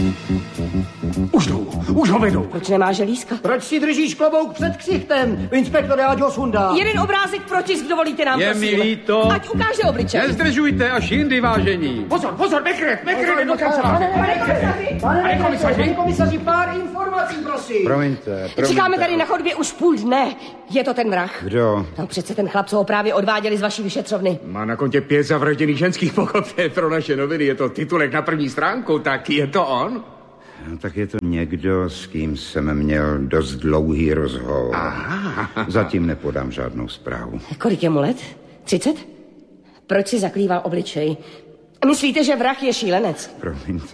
Už ho vedou. Proč nemá želízka? Proč si držíš klobouk před ksichtem? Inspektore, ať ho sundá. Jeden obrázek protisk, dovolíte nám, Je prosím. mi líto. Ať ukáže obličej. Nezdržujte, až jindy, vážení. Pozor, Beckert do kanceláře. Pane komisaři, pár informací, prosím. Promiňte. Čekáme tady na chodbě už půl dne. Je to ten vrah? Kdo? No přece ten chlap, co ho právě odváděli z vaší vyšetřovny. Má na kontě 5 zavražděných ženských, pochopte, pro naše noviny. Je to titulek na první stránku, tak je to on? No, tak je to někdo, s kým jsem měl dost dlouhý rozhovor. Aha. Zatím nepodám žádnou zprávu. Kolik je mu let? 30? Proč si zakrýval obličej? Myslíte, že vrah je šílenec? Promiňte.